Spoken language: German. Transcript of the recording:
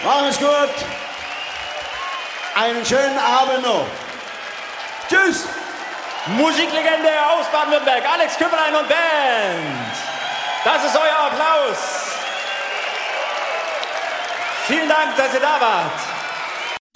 Mach es gut. Einen schönen Abend noch. Tschüss. Musiklegende aus Baden-Württemberg, Alex Küppelein und Band. Das ist euer Applaus. Vielen Dank, dass ihr da wart.